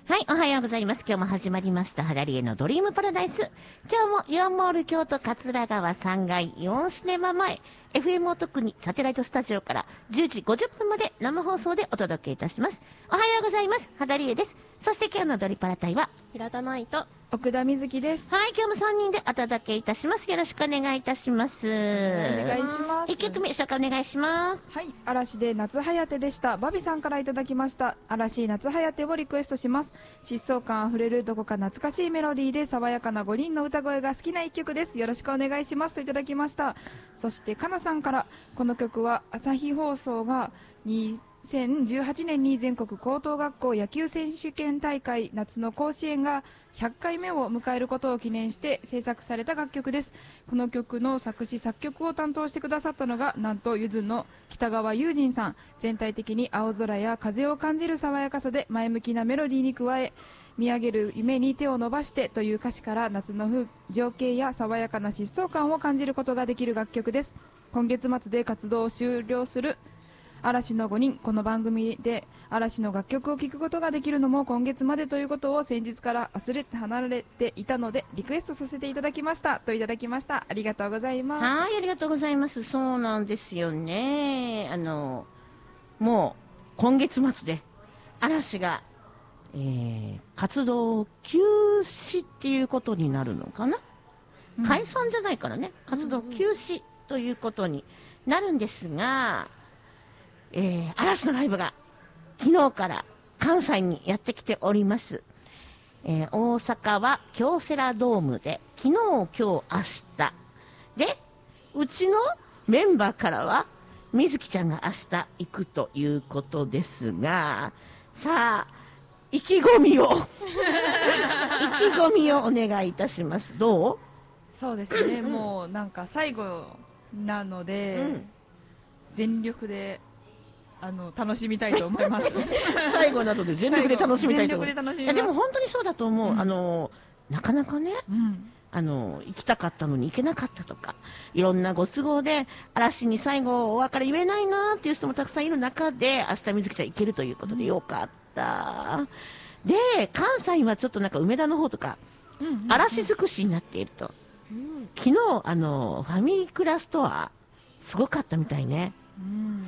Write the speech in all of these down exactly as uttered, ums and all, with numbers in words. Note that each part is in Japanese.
はい、おはようございます。今日も始まりました、ハラリエのドリームパラダイス。今日もイオンモール京都桂川さんがいイオンシネマ前、エフエム を特にサテライトスタジオからじゅうじごじゅっぷんまで生放送でお届けいたします。おはようございます。ハラリエです。そして今日のドリパラ隊は、 平田舞と奥田瑞希です。 はい、今日もさんにんでお届けいたします。よろしくお願いいたします。お願いします。 いっきょくめ、紹介お願いします。 はい、嵐で夏はやてでした。バビさんからいただきました。嵐夏はやてをリクエストします。疾走感あふれるどこか懐かしいメロディーで爽やかなごにんの歌声が好きな一曲です。よろしくお願いしますといただきました。そしてかなさんから、この曲は朝日放送がにせんじゅうはちねんに全国高等学校野球選手権大会夏の甲子園がひゃっかいめを迎えることを記念して制作された楽曲です。この曲の作詞作曲を担当してくださったのがなんとゆずの北川悠仁さん。全体的に青空や風を感じる爽やかさで前向きなメロディーに加え、見上げる夢に手を伸ばしてという歌詞から夏の風情景や爽やかな疾走感を感じることができる楽曲です。今月末で活動を終了する嵐のごにん、この番組で嵐の楽曲を聴くことができるのも今月までということを先日から忘れて離れていたのでリクエストさせていただきましたといただきました。ありがとうございます。 はい、ありがとうございます。そうなんですよね。あのもう今月末で嵐が、えー、活動休止っていうことになるのかな、うん、解散じゃないからね、活動休止ということになるんですが、えー、嵐のライブが昨日から関西にやってきております。えー、大阪は京セラドームで昨日、今日、明日で、うちのメンバーからはみずきちゃんが明日行くということですが、さあ意気込みを意気込みをお願いいたします。どう？ そうですね、もうなんか最後なので、うん、全力であの楽しみたいと思います最後などで全力で楽しみたいと思います。いやでも本当にそうだと思う、うん、あのなかなかね、うん、あの行きたかったのに行けなかったとか、いろんなご都合で嵐に最後お別れ言えないなっていう人もたくさんいる中で、明日みずきちゃん行けるということでよかった、うん、で関西はちょっとなんか梅田の方とか、うんうんうん、嵐尽くしになっていると、うん、昨日あのファミクラストアすごかったみたいね。うん、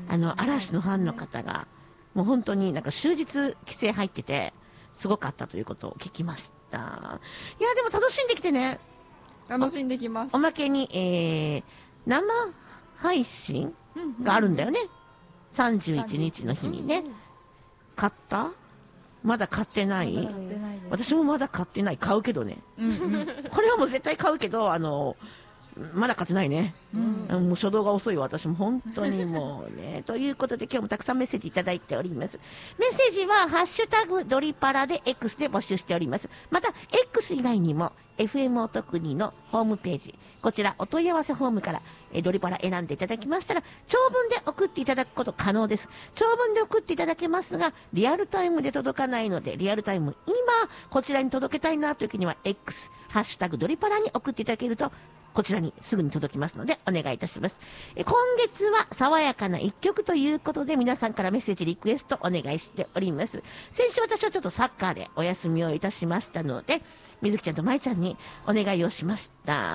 あの嵐のファンの方がもう本当になんか終日規制入っててすごかったということを聞きました。いやでも楽しんできてね。 楽しんできます。 お、おまけに、えー、生配信があるんだよね、うんうん、さんじゅういちにちの日にね、うん、買った？まだ買ってない？まだ買ってないです。私もまだ買ってない。買うけどね、うんうん、これはもう絶対買うけど、あのまだ買ってないね、うん、もう初動が遅いわ私も本当にもうねということで今日もたくさんメッセージいただいております。メッセージはハッシュタグドリパラで X で募集しております。また X 以外にも エフエム お得にのホームページ、こちらお問い合わせフォームからえドリパラ選んでいただきましたら長文で送っていただくこと可能です。長文で送っていただけますがリアルタイムで届かないので、リアルタイム今こちらに届けたいなという時には X ハッシュタグドリパラに送っていただけるとこちらにすぐに届きますのでお願いいたします。え今月は爽やかな一曲ということで皆さんからメッセージリクエストお願いしております。先週私はちょっとサッカーでお休みをいたしましたのでみずきちゃんとまいちゃんにお願いをしました。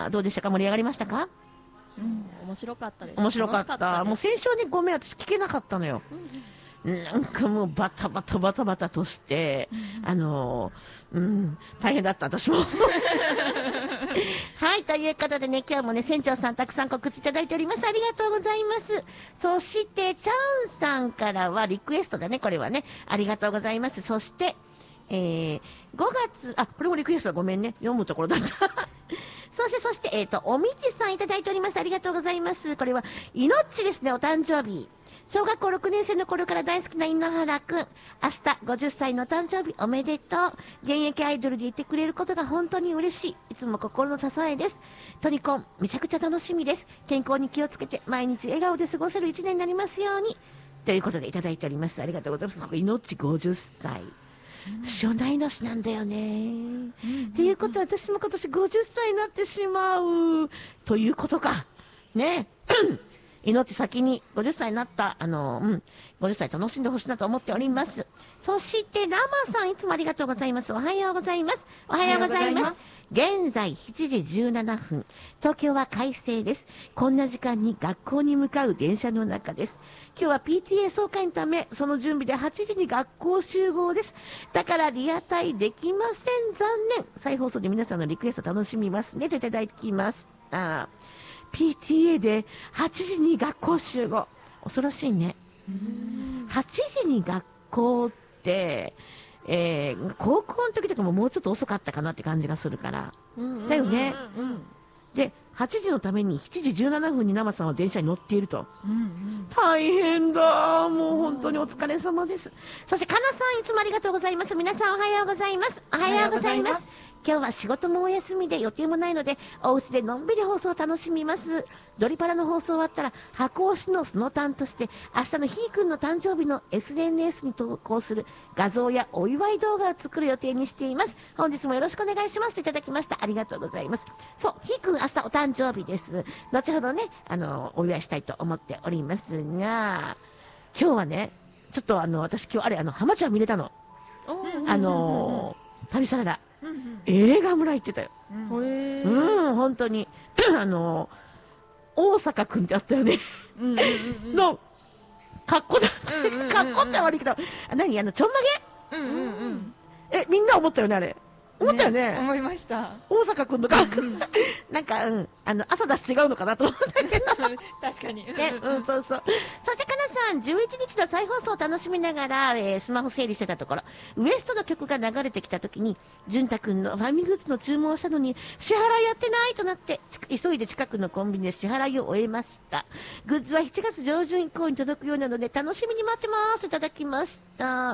どうでしたか？盛り上がりましたか？ うん、面白かったです。 面白かった。ったもう先週ねごめん私聞けなかったのよ、うん、なんかもうバタバタバタバタとして、うん、あのうん大変だった私もはい、ということでね、今日もね、船長さんたくさん告知いただいております。ありがとうございます。そして、チャンさんからはリクエストだね、これはね。ありがとうございます。そして、えー、ごがつ、あ、これもリクエストだ、ごめんね。読むところだった。そして、そして、えっと、おみちさんいただいております。ありがとうございます。これは、いのっちですね、お誕生日。小学校ろくねん生の頃から大好きな稲原くん、明日ごじゅっさいの誕生日おめでとう。現役アイドルでいてくれることが本当に嬉しい。いつも心の支えです。トニコンめちゃくちゃ楽しみです。健康に気をつけて毎日笑顔で過ごせる一年になりますようにということでいただいております。ありがとうございます。命ごじゅっさい、初代年なんだよね、うんうん、っていうことは私も今年ごじゅっさいになってしまうということかね命先にごじゅっさいになった、あの、うん、ごじゅっさい楽しんでほしいなと思っております。そして、ラマさん、いつもありがとうございます。おはようございます。おはようございます。現在しちじじゅうななふん、東京は快晴です。こんな時間に学校に向かう電車の中です。今日は ピーティーエー 総会のため、その準備ではちじに学校集合です。だからリアタイできません。残念。再放送で皆さんのリクエスト楽しみますねといただきました。ピーティーエー ではちじに学校集合。恐ろしいね。はちじに学校って、えー、高校の時とかももうちょっと遅かったかなって感じがするから。だよね。で、はちじのためにしちじじゅうななふんに生さんは電車に乗っていると。うんうん、大変だ。もう本当にお疲れ様です。そして、かなさんいつもありがとうございます。皆さんおはようございます。おはようございます。今日は仕事もお休みで予定もないので、お家でのんびり放送を楽しみます。ドリパラの放送終わったら、箱推しのその担として、明日のひーくんの誕生日の エスエヌエス に投稿する画像やお祝い動画を作る予定にしています。本日もよろしくお願いしますといただきました。ありがとうございます。そう、ひーくん明日お誕生日です。後ほどね、あの、お祝いしたいと思っておりますが、今日はね、ちょっとあの、私今日あれ、あの、浜ちゃん見れたの。あの、旅サラダ。映画村行ってたよ。うん、うん、本当に。あの、大阪くんってあったよね。の、格好だ。格好って悪いけど、何あの、ちょんまげ、うんうんうん、え、みんな思ったよね、あれ。思ったよね。 ね、思いました。 大阪くんの格好。なんか、うん、あの、朝出し違うのかなと思ったけど。 確かに。 ね、うん、そうそう。そして、かなさん、じゅういちにちの再放送を楽しみながら、えー、スマホ整理してたところ、ウエストの曲が流れてきたときに、じゅんたくんのファミグッズの注文をしたのに、支払いやってないとなって、急いで近くのコンビニで支払いを終えました。グッズはしちがつ上旬以降に届くようなので、楽しみに待ってます。いただきました。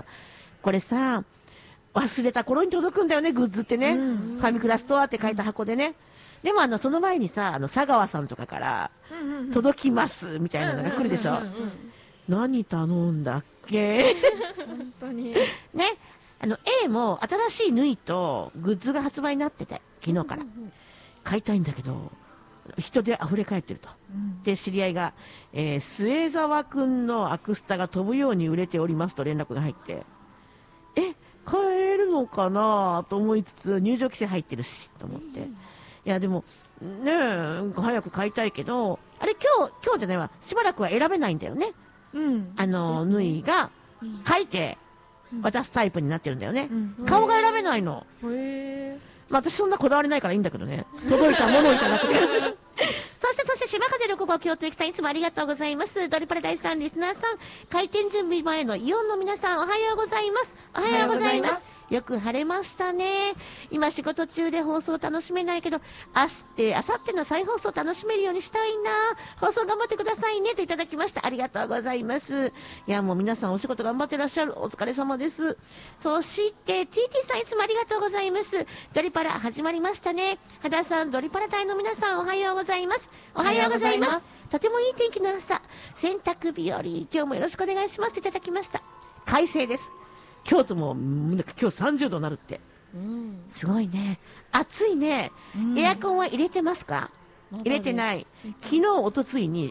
これさ、忘れた頃に届くんだよね、グッズってね。うんうん、ファミクラストアって書いた箱でね。でもあの、その前にさ、あの、佐川さんとかから、届きます、みたいなのが来るでしょ。何頼んだっけ本当に。 ね。あの、A も新しい縫いとグッズが発売になってて、昨日から。買いたいんだけど、人で溢れ返ってると。うん、で、知り合いが、えー、末沢くんのアクスタが飛ぶように売れておりますと連絡が入って、え買えるのかなと思いつつ、入場規制入ってるし、と思って。うん、いや、でも、ねえ、早く買いたいけど、あれ今日、今日じゃないわ、しばらくは選べないんだよね。うん。あの、ね、縫いが、書いて、渡すタイプになってるんだよね。うん、顔が選べないの。へー。まあ私そんなこだわりないからいいんだけどね。届いたものをいただく。そして、そして、島風ろく号京都ゆきさん、いつもありがとうございます。ドリパラ大さん、リスナーさん、開店準備前のイオンの皆さん、おはようございます。おはようございます。よく晴れましたね。今仕事中で放送楽しめないけど、あして、あさっての再放送楽しめるようにしたいな。放送頑張ってくださいね。といただきました。ありがとうございます。いや、もう皆さんお仕事頑張ってらっしゃる。お疲れ様です。そして、ティーティー さんいつもありがとうございます。ドリパラ始まりましたね。肌さん、ドリパラ隊の皆さんおはようございます。おはようございます。とてもいい天気の朝。洗濯日和。今日もよろしくお願いします。といただきました。快晴です。京都も今日さんじゅうどになるって、うん、すごいね。暑いね、うん、エアコンは入れてますか？入れてない。昨日おとついに